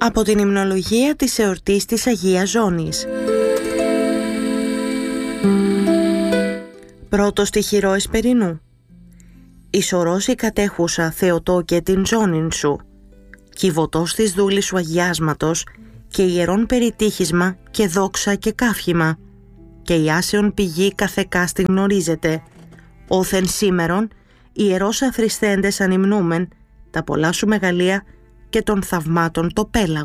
Από την υμνολογία της εορτής της Αγίας Ζώνης. Πρώτο στιχηρό εσπερινού. Ισορρός η κατέχουσα Θεοτό και την ζώνην σου, κυβωτός της δούλης σου αγιάσματος και ιερών περιτύχισμα και δόξα και καύχημα, και η άσεων πηγή καθεκάστη γνωρίζεται, όθεν σήμερον ιερός αθρησθέντες ανυμνούμεν τα πολλά σου μεγαλεία και των θαυμάτων το πέλαγος.